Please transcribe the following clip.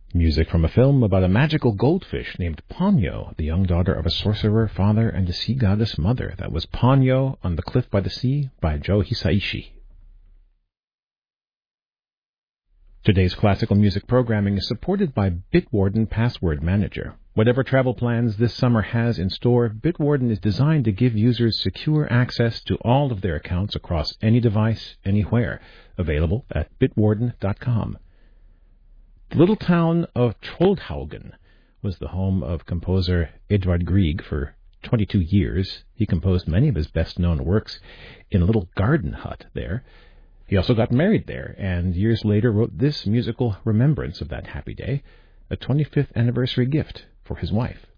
Music from a film about a magical goldfish named Ponyo, the young daughter of a sorcerer father and a sea goddess mother. That was Ponyo on the Cliff by the Sea by Joe Hisaishi. Today's classical music programming is supported by Bitwarden Password Manager. Whatever travel plans this summer has in store, Bitwarden is designed to give users secure access to all of their accounts across any device, anywhere. Available at bitwarden.com. The little town of Troldhaugen was the home of composer Edvard Grieg for 22 years. He composed many of his best-known works in a little garden hut there. He also got married there, and years later wrote this musical remembrance of that happy day, a 25th anniversary gift for his wife.